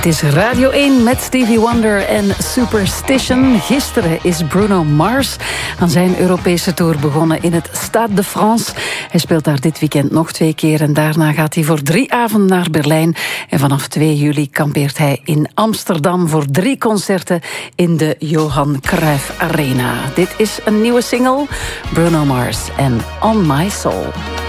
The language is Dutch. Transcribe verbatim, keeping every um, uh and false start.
Dit is Radio één met Stevie Wonder en Superstition. Gisteren is Bruno Mars aan zijn Europese tour begonnen in het Stade de France. Hij speelt daar dit weekend nog twee keer en daarna gaat hij voor drie avonden naar Berlijn. En vanaf twee juli kampeert hij in Amsterdam voor drie concerten in de Johan Cruijff Arena. Dit is een nieuwe single, Bruno Mars en On My Soul.